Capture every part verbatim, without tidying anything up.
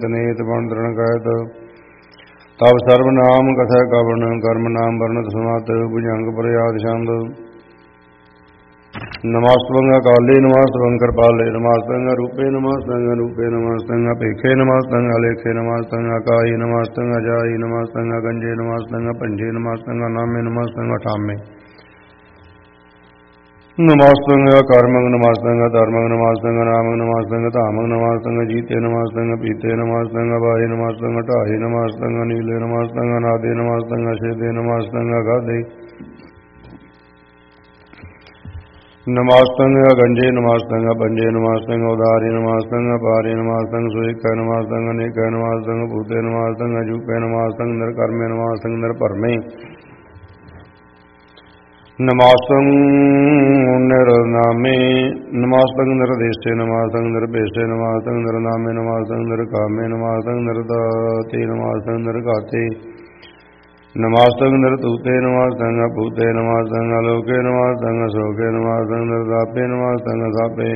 तनेत बंदरण कहत तब सर्वनाम कथय कवन कर्म नाम वर्णत समात भुजंग प्रयाद छंद नमस्तंग काले नमस्तंग कृपाले नमस्तंग रूपे नमस्तंग रूपे नमस्तंग अपेखे नमस्तंग अलेखे नमस्तंग अकाई नमस्तंग अजाई नमस्तंग गंजे नमस्तंग पंजे नमस्तंग नामे नमस्तंग ठामे नमस्तंग कर्मंग नमस्तंग धर्मंग नमस्तंग नामंग नमस्तंग धामंग नमस्तंग जीते नमस्तंग पीते नमस्तंग बाहे नमस्तंग ढाहे नमस्तंग नीले नमस्तंग नादे नमस्तंग छेदे नमस्तंग गाधे नमस्तंग गंजे नमस्तंग पंजे नमस्तंग उदारे नमस्तंग पारे नमस्तंग सुख नमस्तंग अनेक नमस्तंग भूते नमस्तंग अजूपे नमस्तंग नर कर्मे नमस्तंग नर परमे नमस्तंग निर्नामे नमस्तंग निर्देशे नमस्तंग निर्भेषे नमस्तंग निर्नामे नमस्तंग निर्कामे नमस्तंग निर्दाते नमस्तंग निर्गाते नमस्तंग निर्तूते नमस्तंग भूते नमस्तंग लोके नमस्तंग शोके नमस्तंग निर्दापे नमस्तंग सापे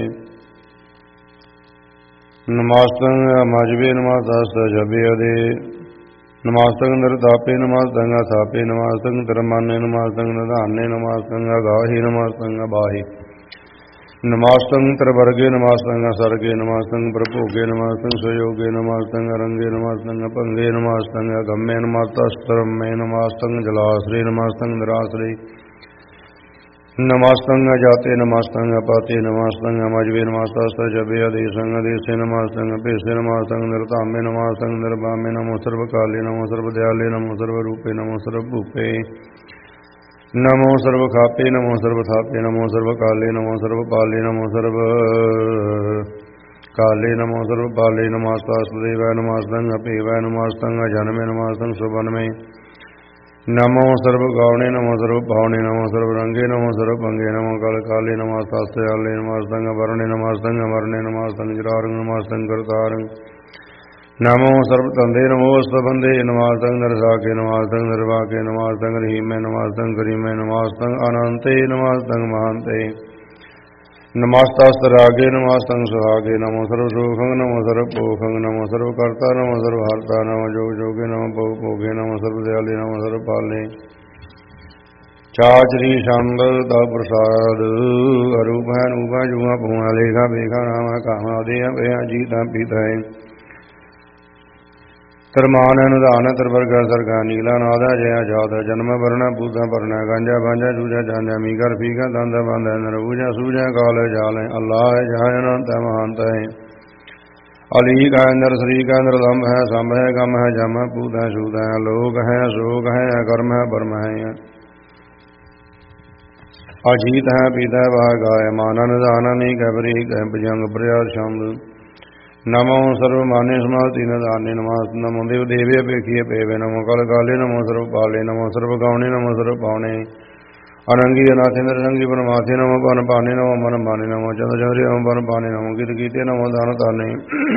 नमस्तंग मजबे नमस्तस्त जबे अदे नमस्तंग निर्दापे नमस्तंग सापे नमस्तंग धर्माने नमस्तंग निधाने नमस्तंग गाहे नमस्तंग बाहे नमस्तंग त्रिवर्गे नमस्तंग सर्गे नमस्तंग प्रभोगे नमस्तंग सुयोगे नमस्तंग रंगे नमस्तंग पंगे नमस्तंग गम्ये नमस्तस्त्रमे नमस्तंग जलाश्रय नमस्तंग निराश्रय नमस्तंग जाते नमस्तंग पाते नमस्तंग मजबे नमस्तस्त जबे अदेशंग देशे नमस्तंग पेशे नमस्तंग निर्तामे नमस्तंग निर्बामे नमो सर्वकाले नमो सर्वदयाले नमो सर्वरूपे नमो सर्वभूपे नमो सर्वखापे नमो सर्वथापे नमो सर्वकाले नमो सर्वपाले नमो सर्व काले नमो सर्वपाले नमस्तास्देवाय नमस्तंग अपेवाय नमस्तंग जन्मे नमस्तंग सुबन्मे नमो सर्वगौणे नमो सर्वभावने नमो सर्वरंगे नमो सर्वभंगे नमो काल काले नमस्तास्याले नमस्तंग वर्णे नमस्तंग मरणे नमस्तंग जरारंग नमस्तंग कर्तारंग नमो सर्वतंदे नमो स्तबंदे नमस्तंग नरसाके नमस्तंग निर्वाके नमस्तंग रहीमे नमस्तंग करीमे नमस्तंग अनंते नमस्तंग महांते नमस्तास्तरागे नमस्तंग सुहागे नमो सर्वसुखंग नमो सर्वपोखंग नमो सर्वकर्ता नमो सर्वहर्ता नमो जोग जोगे नमो भोग भोगे नमो सर्वदयाले नमो सर्वपाले चाचरी शांद दा प्रसाद अरूप है नूपा जुआ भुआ लेखा बेखा नामा कामा देह बेहा जीता पीता है तरमान अनुदान तरवर्ग सर्गा नीला नादा जया जादा जन्म वर्ण पूता पर्ण गांजा भांजा चूजा झांझा मीकर फीका दांदा बांधा नरबूजा सूजा काल जाल अल्लाह है जहाँ अनंत है महांत है अली का अंदर श्री का अंदर लम्ब है संभ है गम है जम है पूत है शूत है लोक है शोक है कर्म है परम है अजीत है पीता है वह गाय माना निदाना नहीं कहबरी कह भुजंग प्रयास छंद नमो सर्वमान्य समाधि नदान्य नमः नमो देव देवी अपेक्षिए पेवे नमो काल काले नमो सर्वपाले नमो सर्वगौणे नमो सर्वपावने अनंगी अनाथेन्द्र रंगी परमाथे नमो पन पाने नमो मन पाने नमो चंद्र चंद्र नमो पन पाने नमो गीत गीते नमो दान ताने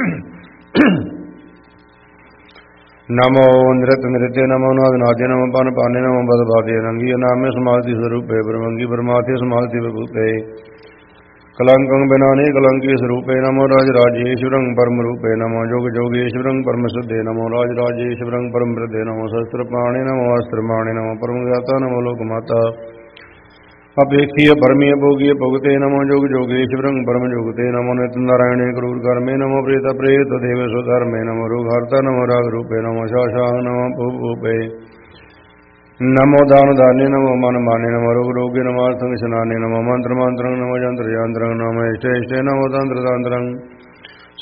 नमो नृत्य नृत्य नमो नाद नाद्य नमो पन पाने नमो बद बाधे रंगी नामे समाधि स्वरूपे ब्रह्मंगी परमाथे समाधि विभूते कलंकं बिनाने कलंकी स्वरूपे नमो राज राजेश्वरं परम रूपे नमो जोग जोगेश्वरं परम शुद्धे नमो राज राजेश्वरं परम वृद्धे नमो शस्त्र प्राणे नमो अस्त्र माणे नमो परम ज्ञाता नमो लोक माता अपेक्षीय परमीय भोगीय भोगते नमो जोग जोगेश्वरं परम जोगते नमो नित्य नारायणे क्रूर कर्मे नमो प्रेत प्रेत देवेशो धर्मे नमो रुघार्ता नमो राग रूपे नमो शाशांग नमो भूप भूपे नमो दान दान्य नमो मन माने नमो रोग रोगे नमो संग स्नाने नमो मंत्र मंत्रं नमो यंत्र यंत्रं नमो इष्ट इष्टे नमो तंत्र तंत्रं